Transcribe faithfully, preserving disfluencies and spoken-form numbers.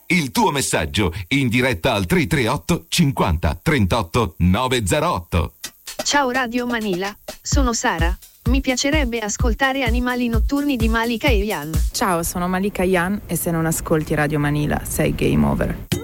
Il tuo messaggio in diretta al tre tre otto cinquanta trentotto novecentootto. Ciao Radio Manila, sono Sara. Mi piacerebbe ascoltare Animali notturni di Malika e Ian. Ciao, sono Malika Ian e se non ascolti Radio Manila sei game over.